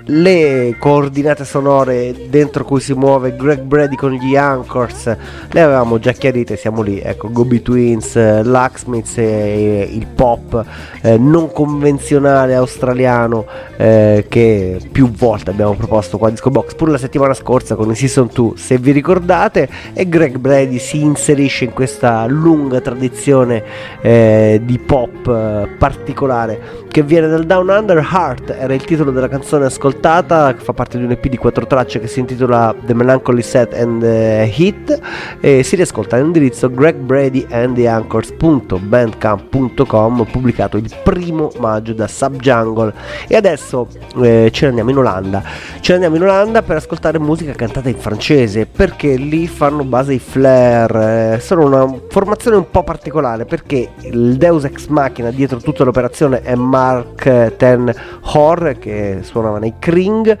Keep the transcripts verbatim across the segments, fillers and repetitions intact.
le coordinate sonore dentro cui si muove Greg Brady con gli Anchors le avevamo già chiarite, siamo lì, ecco, Go-Be Twins, eh, Locksmiths e il pop eh, non convenzionale australiano eh, che più volte abbiamo proposto qua a Disco Box, pure la settimana scorsa con i Season due, se vi ricordate. E Greg Brady si inserisce in questa lunga tradizione eh, di pop eh, particolare che viene dal Down Under. Heart era il titolo della canzone ascoltata, fa parte di un E P di quattro tracce che si intitola The Melancholy Set and uh, Hit, e si riascolta all'indirizzo greg brady and the anchors punto bandcamp punto com, pubblicato il primo maggio da Subjungle. E adesso eh, ce ne andiamo in Olanda ce ne andiamo in Olanda per ascoltare musica cantata in francese, perché lì fanno base i Flair, eh, sono una formazione un po' particolare perché il Deus Ex Machina dietro tutta l'operazione è Mark Ten Hor, che suonava nei Kring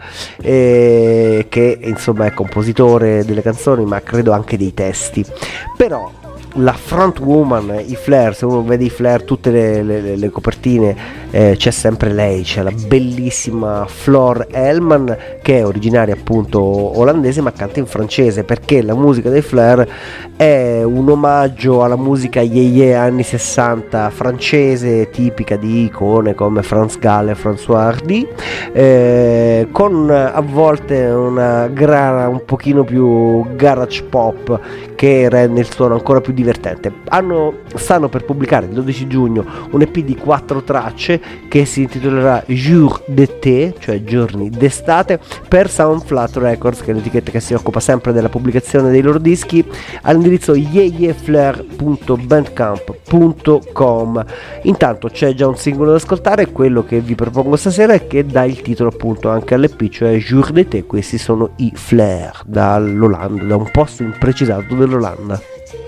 e che insomma è compositore delle canzoni ma credo anche dei testi. Però la front woman, i Flair, se uno vede i Flair tutte le, le, le copertine eh, c'è sempre lei, c'è la bellissima Floor Elman, che è originaria appunto olandese ma canta in francese, perché la musica dei Flair è un omaggio alla musica ye ye anni sessanta francese, tipica di icone come Franz Gall e François Hardy, eh, con a volte una grana un pochino più garage pop che rende il suono ancora più divertente. Hanno, stanno per pubblicare il dodici giugno un E P di quattro tracce che si intitolerà Jour d'été, cioè giorni d'estate, per Sound Flat Records, che è l'etichetta che si occupa sempre della pubblicazione dei loro dischi, all'indirizzo yeyeflair punto bandcamp punto com. Intanto c'è già un singolo da ascoltare, quello che vi propongo stasera e che dà il titolo appunto anche all'E P, cioè Jour d'été. Questi sono i Flair dall'Olanda, da un posto imprecisato dell'Olanda.